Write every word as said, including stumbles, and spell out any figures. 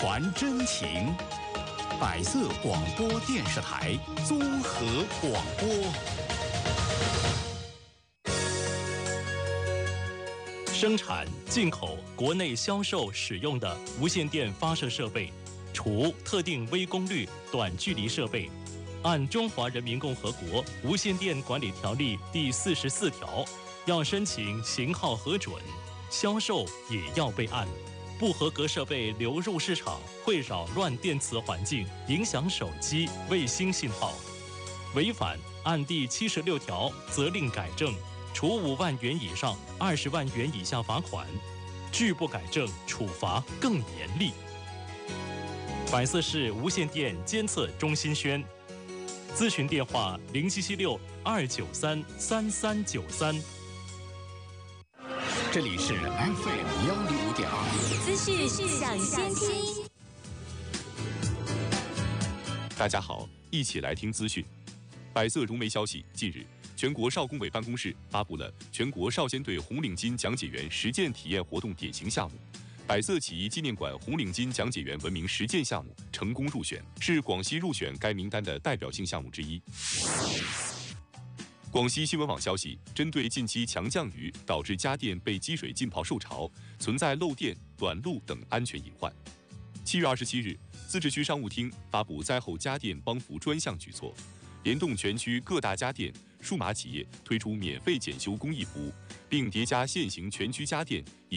传真情，百色广播电视台综合广播。生产、进口、国内销售使用的无线电发射设备，除特定微功率、短距离设备，按《中华人民共和国无线电管理条例》第四十四条，要申请型号核准，销售也要备案。不合格设备流入市场，会扰乱电磁环境，影响手机、卫星信号。违反按第七十六条责令改正，处五万元以上二十万元以下罚款；拒不改正，处罚更严厉。百色市无线电监测中心宣，咨询电话零七七六二九三三三九三。 这里是 F M 幺零五点二， 资讯抢先听。 大家好，一起来听资讯。百色融媒消息，近日，全国少工委办公室发布了全国少先队红领巾讲解员实践体验活动典型项目。百色起义纪念馆红领巾讲解员文明实践项目成功入选，是广西入选该名单的代表性项目之一。广西新闻网消息，针对近期强降雨导致家电被积水浸泡受潮，存在漏电、短路等安全隐患。七月二十七日，自治区商务厅发布灾后家电帮扶专项举措，联动全区各大家电、数码企业推出免费检修公益服务，并叠加现行全区家电以